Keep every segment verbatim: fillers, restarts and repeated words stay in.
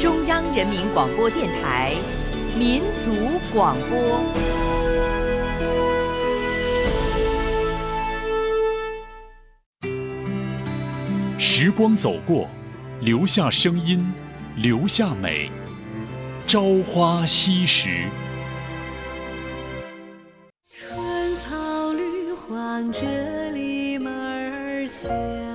中央人民广播电台民族广播。 时光走过，留下声音，留下美。朝花夕拾。 春草绿黄这里门儿响。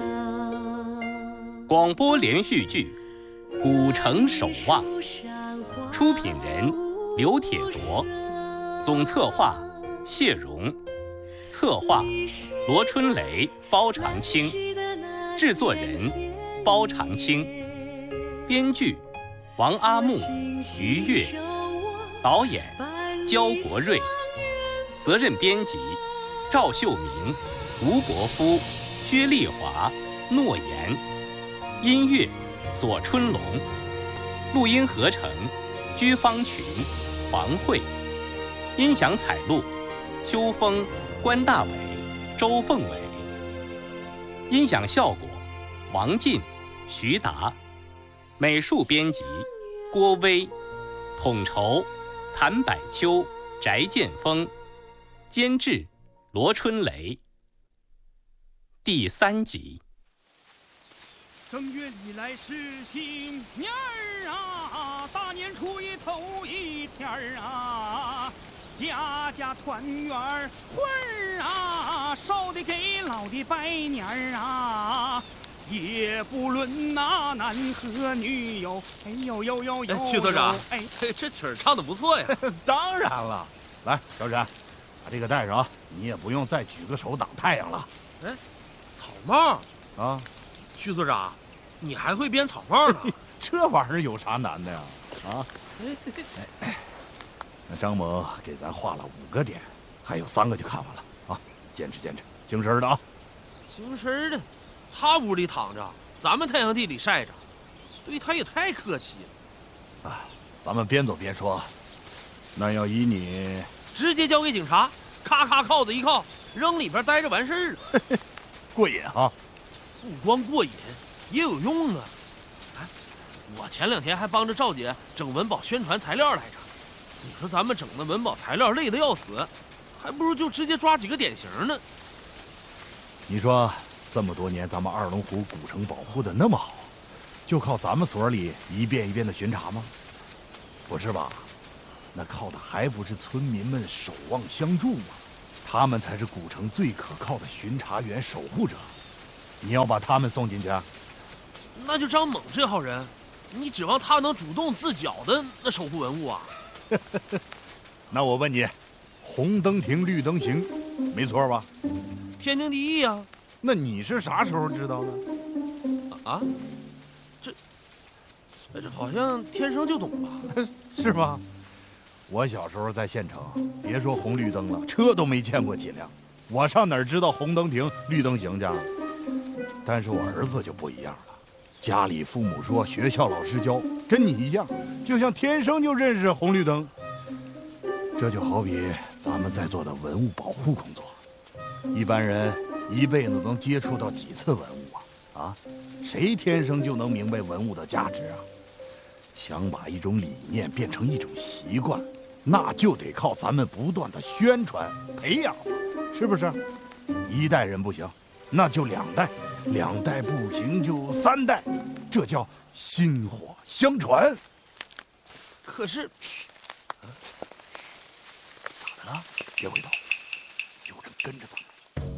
广播连续剧《古城守望》，出品人刘铁铎，总策划谢荣，策划罗春雷、包长青，制作人包长青，编剧王阿木、于越，导演焦国瑞，责任编辑赵秀明、吴国夫、薛丽华、诺言，音乐左春龙，录音合成居方群、黄慧，音响采录秋风、关大伟、周凤伟，音响效果王进、徐达，美术编辑郭威，统筹谭百秋、翟建峰，监制罗春雷。第三集。 正月里来是新年儿啊，大年初一头一天儿啊，家家团圆会儿啊，少的给老的拜年儿啊，也不论那男和女哟，哎呦呦呦呦！ 哎，曲队长， 哎， 这曲儿唱的不错呀。 当然了，来，小沈，把这个戴上，你也不用再举个手挡太阳了。 哎，草帽啊， 曲队长，你还会编草帽呢？ 这玩意儿有啥难的呀？啊，哎，那张某给咱画了五个点，还有三个就看完了啊，坚持坚持，精神的啊。 精神的，他屋里躺着，咱们太阳地里晒着，对他也太客气了。 啊，咱们边走边说。那要依你， 直接交给警察，咔咔铐子一铐，扔里边待着完事儿了。 过瘾啊！ 不光过瘾，也有用啊！哎，我前两天还帮着赵姐整文保宣传材料来着。你说咱们整的文保材料累得要死，还不如就直接抓几个典型呢。 你说这么多年咱们二龙湖古城保护的那么好，就靠咱们所里一遍一遍的巡查吗？不是吧？那靠的还不是村民们守望相助吗？他们才是古城最可靠的巡查员、守护者。你要把他们送进去？ 那就张猛这号人，你指望他能主动自缴的那守护文物啊？ 那我问你，红灯停，绿灯行，没错吧？ 天经地义啊。 那你是啥时候知道的？ 啊？这这好像天生就懂吧？ 是吗？我小时候在县城，别说红绿灯了，车都没见过几辆。我上哪儿知道红灯停，绿灯行去？但是我儿子就不一样了，家里父母说，学校老师教，跟你一样，就像天生就认识红绿灯。这就好比咱们在做的文物保护工作，一般人一辈子能接触到几次文物啊？啊，谁天生就能明白文物的价值啊？想把一种理念变成一种习惯，那就得靠咱们不断的宣传培养，是不是？一代人不行，那就两代，两代不行就三代，这叫薪火相传。 可是， 啊、咋的了？别回头，有人跟着咱们。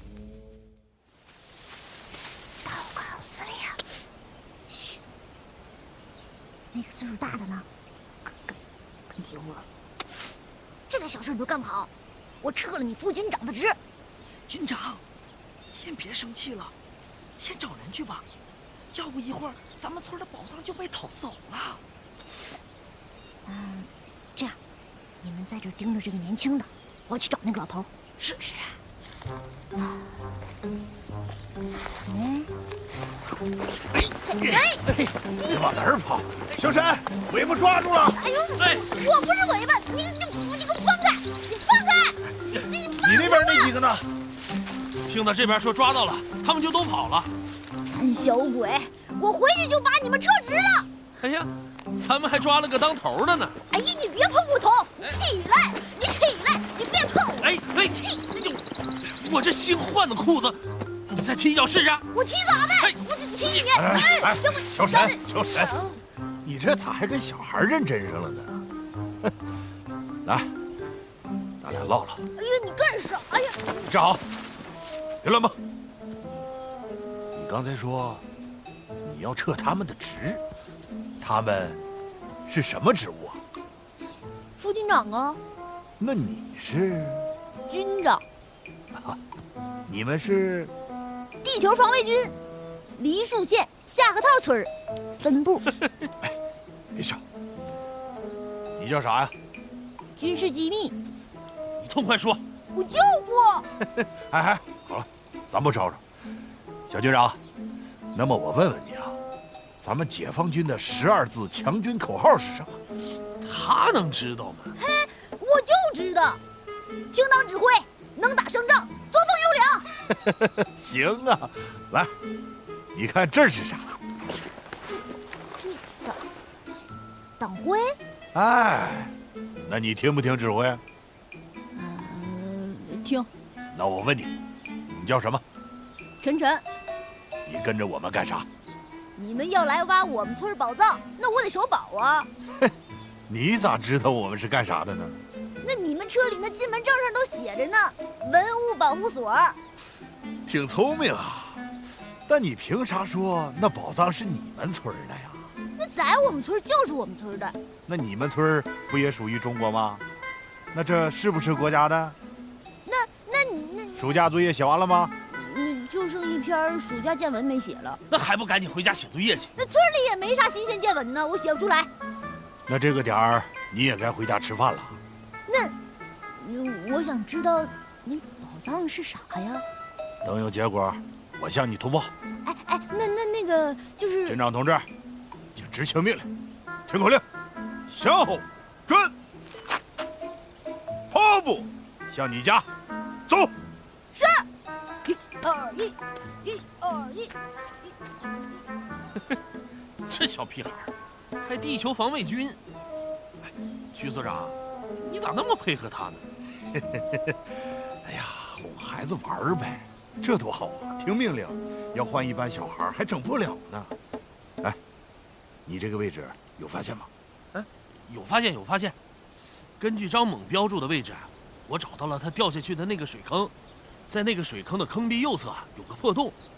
报告司令。嘘，那个岁数大的呢？跟跟跟嘀咕了。这点小事你都干不好，我撤了你副军长的职。 军长，先别生气了，先找人去吧，要不一会儿咱们村的宝藏就被偷走了。 嗯，这样，你们在这盯着这个年轻的，我去找那个老头。 是。 嗯。 哎哎，你往哪儿跑？小沈，尾巴抓住了！ 哎呦，哎，我不是尾巴，你你你给我放开！你放开！你放开！ 你那边那几个呢？ 听到这边说抓到了，他们就都跑了。 胆小鬼，我回去就把你们撤职了。 哎呀， 呀，咱们还抓了个当头的呢！ 哎呀，你别碰我头！起来，你起来，你别碰！ 哎哎，起！我这新换的裤子，你再踢一脚试试？ 我踢咋的？ 哎、 我踢你！ 哎哎， 这我小沈，小沈，你这咋还跟小孩认真上了呢？来，咱俩唠唠。 哎呀，你干啥呀？ 你站好，别乱蹦。你刚才说你要撤他们的职，他们是什么职务啊？ 副军长啊。 那你是？ 军长。 啊，你们是？ 地球防卫军，梨树县下河套村分部。 哎，别吵。你叫啥呀？ 军事机密。 你痛快说。 我就不。 哎哎，好了，咱不吵吵。小军长，那么我问问你啊，咱们解放军的十二字强军口号是什么？ 他能知道吗？ 嘿，我就知道，听党指挥，能打胜仗，作风优良。 行啊，来，你看这是啥？ 党党徽？ 哎，那你听不听指挥？ 嗯、呃，听。 那我问你，你叫什么？ 晨晨。 你跟着我们干啥？ 你们要来挖我们村宝藏，那我得守保啊。 你咋知道我们是干啥的呢？ 那你们车里那进门证上都写着呢，文物保护所。 挺聪明啊，但你凭啥说那宝藏是你们村的呀？ 那在我们村就是我们村的。 那你们村不也属于中国吗？那这是不是国家的？ 那那你那暑假作业写完了吗？ 嗯，就剩一篇暑假见闻没写了。 那还不赶紧回家写作业去？ 那村里也没啥新鲜见闻呢，我写不出来。 那这个点儿你也该回家吃饭了。 那，嗯，我想知道你宝藏是啥呀？ 等有结果，我向你通报。 哎哎，那那那个就是。 军长同志，请执行命令，听口令，向后转，跑步向你家走。 是。一二一，一二一，一二一。这小屁孩还地球防卫军。哎，徐所长，你咋那么配合他呢？ 哎呀，哄孩子玩呗，这多好啊！听命令，要换一般小孩还整不了呢。哎，你这个位置有发现吗？ 哎，有发现，有发现。根据张猛标注的位置，我找到了他掉下去的那个水坑，在那个水坑的坑壁右侧有个破洞，